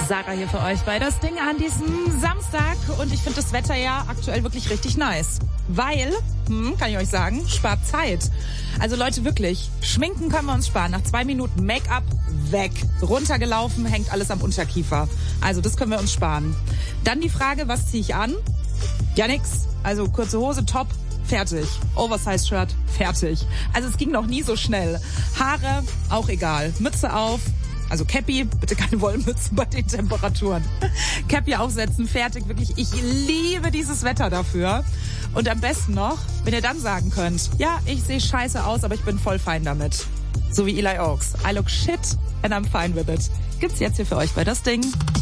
Sarah hier für euch bei das Ding an diesem Samstag. Und ich finde das Wetter ja aktuell wirklich richtig nice. Weil, kann ich euch sagen, spart Zeit. Also Leute, wirklich, schminken können wir uns sparen. Nach 2 Minuten Make-up weg. Runtergelaufen, hängt alles am Unterkiefer. Also das können wir uns sparen. Dann die Frage, was ziehe ich an? Ja, nix. Also kurze Hose, Top, fertig. Oversize-Shirt, fertig. Also es ging noch nie so schnell. Haare, auch egal. Mütze auf. Also Cappy, bitte keine Wollmützen bei den Temperaturen. Cappy aufsetzen, fertig, wirklich. Ich liebe dieses Wetter dafür. Und am besten noch, wenn ihr dann sagen könnt, ja, ich sehe scheiße aus, aber ich bin voll fein damit. So wie Eli Oaks. I look shit and I'm fine with it. Gibt's jetzt hier für euch bei das Ding.